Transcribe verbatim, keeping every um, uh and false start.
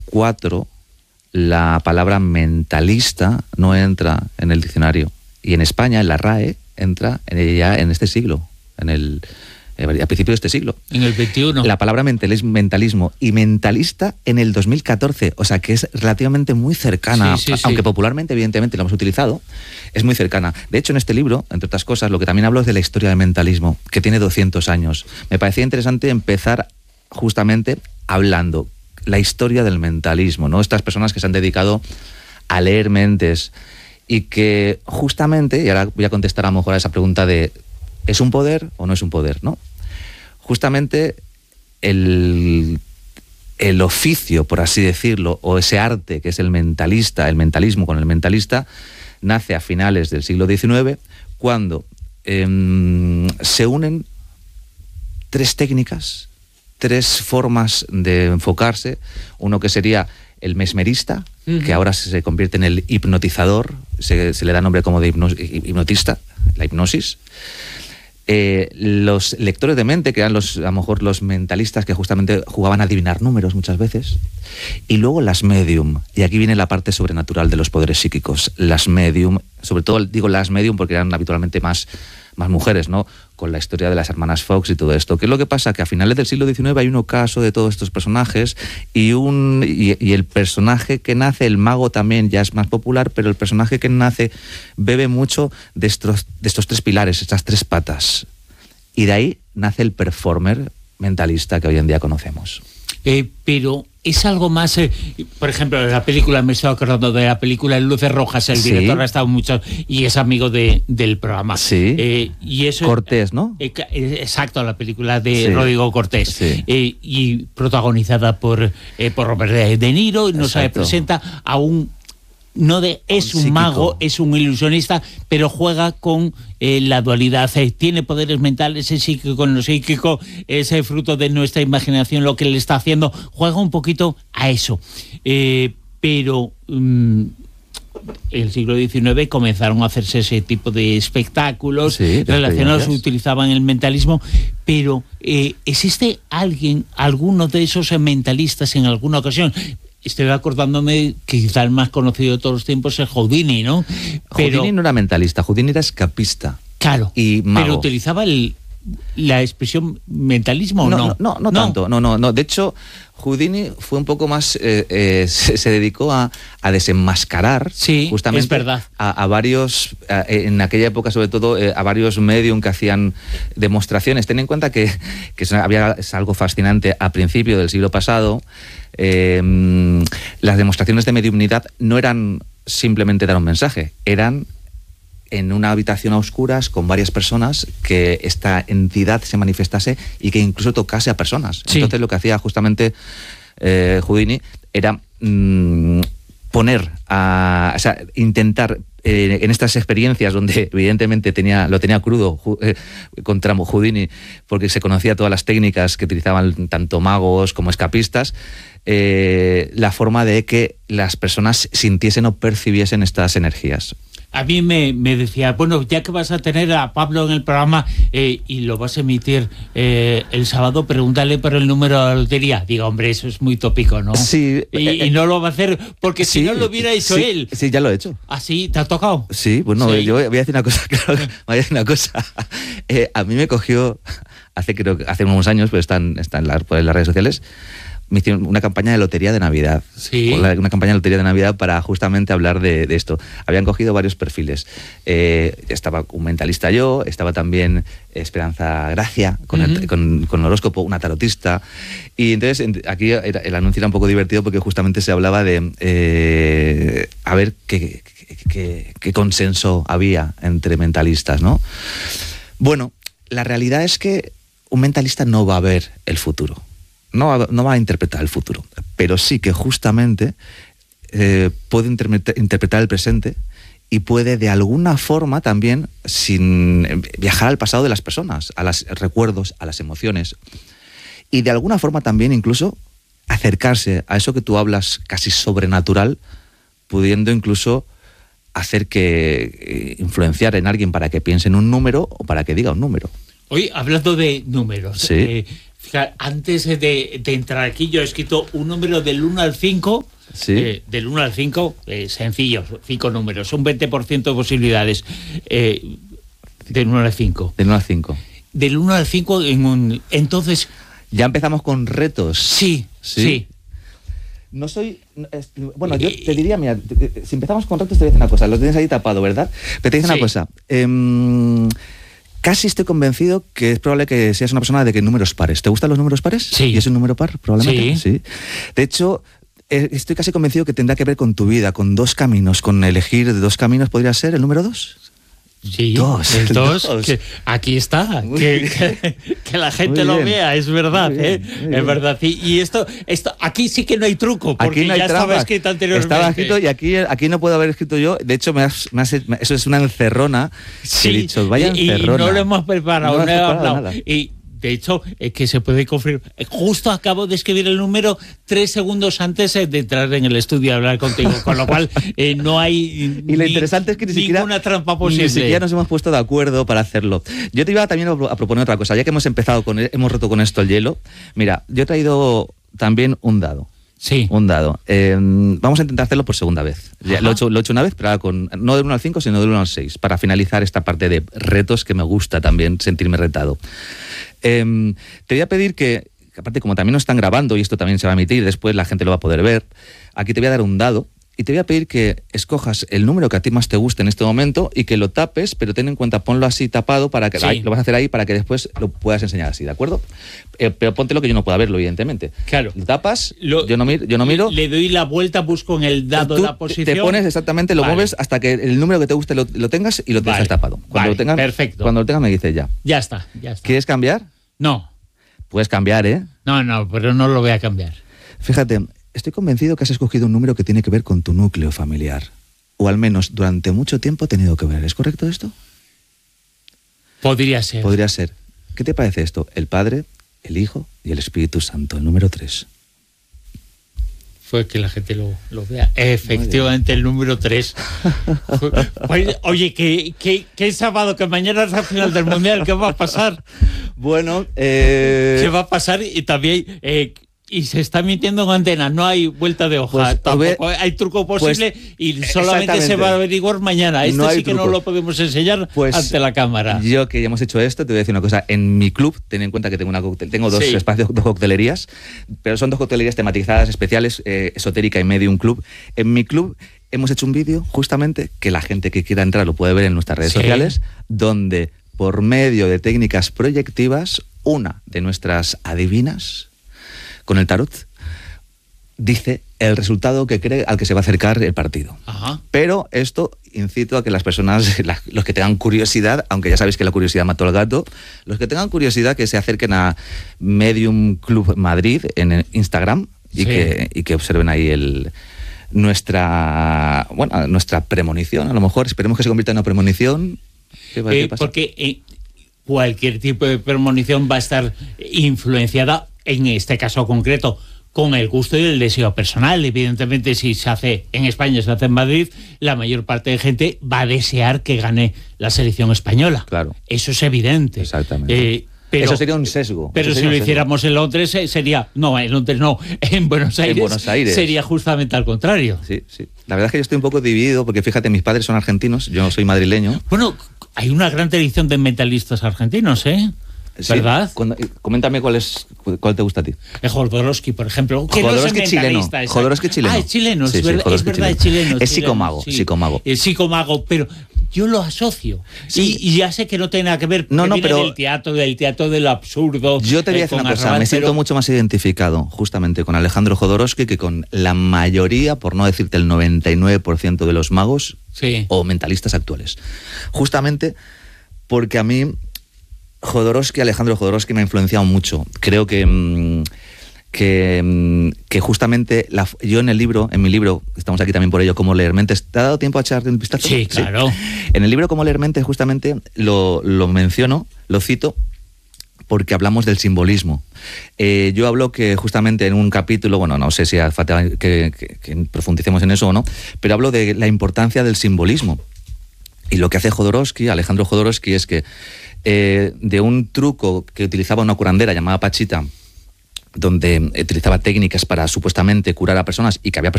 cuatro la palabra mentalista no entra en el diccionario. Y en España, en la R A E, entra en ya en este siglo, en el, a principios de este siglo. En el veintiuno. La palabra mentalismo, mentalismo y mentalista en el dos mil catorce, o sea que es relativamente muy cercana, sí, sí, sí. aunque popularmente, evidentemente, lo hemos utilizado, es muy cercana. De hecho, en este libro, entre otras cosas, lo que también hablo es de la historia del mentalismo, que tiene doscientos años. Me parecía interesante empezar justamente hablando la historia del mentalismo, ¿no? Estas personas que se han dedicado a leer mentes y que justamente, y ahora voy a contestar a lo mejor a esa pregunta de ¿es un poder o no es un poder?, ¿no? Justamente el, el oficio, por así decirlo, o ese arte que es el mentalista, el mentalismo con el mentalista, nace a finales del siglo diecinueve, cuando eh, se unen tres técnicas, tres formas de enfocarse. Uno que sería el mesmerista, uh-huh. que ahora se convierte en el hipnotizador, se, se le da nombre como de hipno, hipnotista, la hipnosis. Eh, los lectores de mente, que eran los, a lo mejor los mentalistas que justamente jugaban a adivinar números muchas veces. Y luego las medium, y aquí viene la parte sobrenatural de los poderes psíquicos. Las medium, sobre todo digo las medium porque eran habitualmente más, más mujeres, ¿no? Con la historia de las hermanas Fox y todo esto. ¿Qué es lo que pasa? Que a finales del siglo diecinueve hay un ocaso de todos estos personajes y, un, y, y el personaje que nace, el mago también ya es más popular, pero el personaje que nace bebe mucho de estos, de estos tres pilares, estas tres patas. Y de ahí nace el performer mentalista que hoy en día conocemos. Eh, pero es algo más, eh, por ejemplo, la película, me estoy acordando de la película Luces Rojas, el sí. director ha estado mucho y es amigo de, del programa. Sí. Eh, y eso, Cortés, ¿no? Eh, exacto, la película de sí. Rodrigo Cortés. Sí. Eh, y protagonizada por, eh, por Robert De Niro, y nos Exacto. presenta a un... No de es un, un mago, es un ilusionista, pero juega con eh, la dualidad. Eh, tiene poderes mentales, es psíquico, no psíquico, es el fruto de nuestra imaginación lo que le está haciendo. Juega un poquito a eso. Eh, pero um, en el siglo diecinueve comenzaron a hacerse ese tipo de espectáculos sí, relacionados, utilizaban el mentalismo. Pero eh, ¿existe alguien, alguno de esos mentalistas en alguna ocasión? Estoy acordándome que quizá el más conocido de todos los tiempos es Houdini, ¿no? Pero, Houdini no era mentalista, Houdini era escapista. Claro, y mago. Pero utilizaba el, la expresión mentalismo, ¿o no? No, no, no, no, no tanto, no, no, no. De hecho, Houdini fue un poco más, eh, eh, se, se dedicó a, a desenmascarar, sí, justamente es verdad. A, a varios, a, en aquella época sobre todo, eh, a varios medium que hacían demostraciones. Ten en cuenta que, que es, había, es algo fascinante a principio del siglo pasado. Eh, las demostraciones de mediumnidad no eran simplemente dar un mensaje, eran en una habitación a oscuras con varias personas, que esta entidad se manifestase y que incluso tocase a personas. Sí. Entonces lo que hacía justamente eh, Houdini era mmm, poner a, o sea, intentar eh, en estas experiencias donde evidentemente tenía, lo tenía crudo eh, contra Houdini, porque se conocía todas las técnicas que utilizaban tanto magos como escapistas, eh, la forma de que las personas sintiesen o percibiesen estas energías. A mí me, me decía, bueno, ya que vas a tener a Pablo en el programa eh, y lo vas a emitir eh, el sábado, pregúntale por el número de la lotería. Digo, hombre, eso es muy tópico, ¿no? Sí. Y, eh, y no lo va a hacer porque sí, si no lo hubiera hecho sí, él. Sí, ya lo he hecho. ¿Ah, sí? ¿Te ha tocado? Sí, bueno, sí. yo voy a decir una cosa, claro, voy a decir una cosa. Eh, a mí me cogió, hace creo que hace unos años, pues están, están en, la, en las redes sociales, me hicieron una campaña de lotería de Navidad. Sí. Una campaña de lotería de Navidad para justamente hablar de, de esto. Habían cogido varios perfiles. Eh, estaba un mentalista yo, estaba también Esperanza Gracia, con, uh-huh. el, con, con el horóscopo, una tarotista. Y entonces aquí era, el anuncio era un poco divertido porque justamente se hablaba de eh, a ver qué, qué, qué, qué consenso había entre mentalistas, ¿no? Bueno, la realidad es que un mentalista no va a ver el futuro. No va, no va a interpretar el futuro, pero sí que justamente eh, puede interpretar, interpretar el presente y puede de alguna forma también sin viajar al pasado de las personas, a los recuerdos, a las emociones, y de alguna forma también incluso acercarse a eso que tú hablas casi sobrenatural, pudiendo incluso hacer que eh, influenciar en alguien para que piense en un número o para que diga un número. Hoy, hablando de números, sí. eh, Fíjate, antes de, de entrar aquí, yo he escrito un número del uno al cinco. Sí. Eh, del uno al cinco, eh, sencillo, cinco números, un veinte por ciento de posibilidades. Eh, del uno al cinco. Del uno al cinco. Del uno al cinco en un... Entonces... Ya empezamos con retos. Sí, sí. sí. No soy... Bueno, yo te diría, mira, si empezamos con retos te voy a decir una cosa, lo tienes ahí tapado, ¿verdad? Pero te digo sí. una cosa, eh, casi estoy convencido que es probable que seas una persona de que números pares. ¿Te gustan los números pares? Sí. ¿Y es un número par? Probablemente. Sí. sí. De hecho, estoy casi convencido que tendrá que ver con tu vida, con dos caminos, con elegir dos caminos, ¿podría ser el número dos? Sí, dos, el dos, dos. Que aquí está, que, que, que la gente lo vea, es verdad, bien, ¿eh? Es bien. verdad. Y, y esto, esto, aquí sí que no hay truco, porque aquí no hay ya trampas. Estaba escrito anteriormente. Estaba escrito y aquí, aquí no puedo haber escrito yo. De hecho, me has, me has, eso es una encerrona. Sí, he dicho, vaya encerrona. Y no lo hemos preparado, no, no, he preparado hablado. Nada. Y de hecho, es que se puede confirmar. Justo acabo de escribir el número tres segundos antes de entrar en el estudio a hablar contigo, con lo cual eh, no hay y lo ni, interesante es que ni siquiera, ninguna trampa posible. Ni siquiera nos hemos puesto de acuerdo para hacerlo. Yo te iba también a proponer otra cosa, ya que hemos empezado con, hemos roto con esto el hielo. Mira, yo he traído también un dado. Sí. Un dado. Eh, vamos a intentar hacerlo por segunda vez. Ya, lo, he hecho, lo he hecho una vez, pero ahora con, no del uno al cinco, sino del uno al seis, para finalizar esta parte de retos que me gusta también sentirme retado. Eh, te voy a pedir que, que, aparte como también nos están grabando y esto también se va a emitir, después la gente lo va a poder ver, aquí te voy a dar un dado y te voy a pedir que escojas el número que a ti más te guste en este momento y que lo tapes, pero ten en cuenta, ponlo así tapado, para que sí. ahí, lo vas a hacer ahí para que después lo puedas enseñar así, ¿de acuerdo? Eh, pero póntelo que yo no pueda verlo, evidentemente. Claro. Lo tapas, lo, yo, no miro, yo no miro. Le doy la vuelta, busco en el dado tú la posición. Te pones exactamente, lo vale. mueves hasta que el número que te guste lo, lo tengas y lo tengas vale. tapado. Cuando vale. lo tengas, perfecto. Cuando lo tengas me dices ya. Ya está, ya está. ¿Quieres cambiar? No. Puedes cambiar, ¿eh? No, no, pero no lo voy a cambiar. Fíjate, estoy convencido que has escogido un número que tiene que ver con tu núcleo familiar. O al menos durante mucho tiempo ha tenido que ver. ¿Es correcto esto? Podría ser. Podría ser. ¿Qué te parece esto? El Padre, el Hijo y el Espíritu Santo, el número tres. Fue que la gente lo, lo vea. Efectivamente, el número tres. Oye, oye que, que, que sábado, que mañana es la final del Mundial, ¿qué va a pasar? Bueno, eh... ¿qué va a pasar? Y también... Eh, y se está mintiendo en antena, no hay vuelta de hoja, pues, tampoco ver, hay truco posible pues, y solamente se va a averiguar mañana. Este no sí que truco. No lo podemos enseñar pues, ante la cámara. Yo que ya hemos hecho esto, te voy a decir una cosa. En mi club, ten en cuenta que tengo una coctel, tengo dos sí. espacios, dos coctelerías, pero son dos coctelerías tematizadas especiales, eh, esotérica y medium club. En mi club hemos hecho un vídeo justamente que la gente que quiera entrar lo puede ver en nuestras redes sí. sociales, donde por medio de técnicas proyectivas, una de nuestras adivinas con el tarot, dice el resultado que cree al que se va a acercar el partido. Ajá. Pero esto incito a que las personas, la, los que tengan curiosidad, aunque ya sabéis que la curiosidad mató al gato, los que tengan curiosidad que se acerquen a Medium Club Madrid en Instagram y, sí. que, y que observen ahí el nuestra bueno nuestra premonición. A lo mejor esperemos que se convierta en una premonición. ¿Qué va, eh, qué pasa? Porque eh, cualquier tipo de premonición va a estar influenciada, en este caso concreto, con el gusto y el deseo personal. Evidentemente, si se hace en España, se hace en Madrid, la mayor parte de gente va a desear que gane la selección española. Claro. Eso es evidente. Exactamente. Eh, pero, Eso sería un sesgo. Pero si lo hiciéramos en Londres, sería... No, en Londres no. En Buenos Aires, en Buenos Aires sería justamente al contrario. Sí, sí. La verdad es que yo estoy un poco dividido, porque fíjate, mis padres son argentinos, yo soy madrileño. Bueno, hay una gran tradición de mentalistas argentinos, ¿eh? ¿Verdad? Sí, cuando, coméntame cuál es cuál te gusta a ti. El Jodorowsky, por ejemplo. Que Jodorowsky no es chileno. Jodorowsky chileno. Ah, es chileno, sí, es, sí, verdad, es verdad, chileno. es chileno. Es psicomago, sí. psicomago. Es psicomago, pero yo lo asocio. Sí. Y, y ya sé que no tiene nada que ver, no, no, viene pero del teatro, del teatro del absurdo. Yo te voy a decir eh, una cosa, Arrabal, me siento pero... mucho más identificado justamente con Alejandro Jodorowsky que con la mayoría, por no decirte el noventa y nueve por ciento de los magos sí. o mentalistas actuales. Justamente porque a mí Jodorowsky, Alejandro Jodorowsky me ha influenciado mucho. Creo que, que, que justamente la, yo en el libro, en mi libro, estamos aquí también por ello, Cómo leer mentes, ¿te ha dado tiempo a echarle un vistazo? Sí, claro. Sí. En el libro Cómo leer mentes justamente lo, lo menciono, lo cito, porque hablamos del simbolismo. Eh, yo hablo que justamente en un capítulo, bueno, no sé si hace falta que, que, que profundicemos en eso o no, pero hablo de la importancia del simbolismo. Y lo que hace Jodorowsky, Alejandro Jodorowsky, es que Eh, de un truco que utilizaba una curandera llamada Pachita, donde utilizaba técnicas para supuestamente curar a personas y que había personas